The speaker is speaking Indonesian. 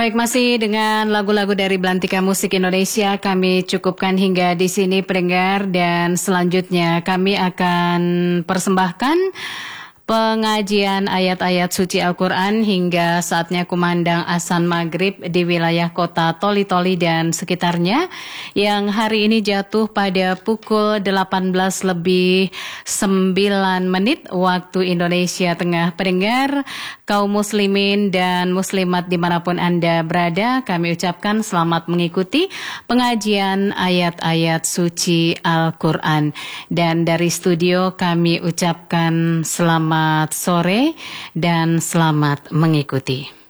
Baik, masih dengan lagu-lagu dari Belantika Musik Indonesia, kami cukupkan hingga di sini pendengar, dan selanjutnya kami akan persembahkan pengajian ayat-ayat suci Al-Quran hingga saatnya kumandang azan maghrib di wilayah kota Toli-Toli dan sekitarnya, yang hari ini jatuh pada pukul 18:09 waktu Indonesia Tengah. Pendengar, kaum muslimin dan muslimat dimanapun Anda berada, kami ucapkan selamat mengikuti pengajian ayat-ayat suci Al-Quran. Dan dari studio kami ucapkan selamat sore dan selamat mengikuti.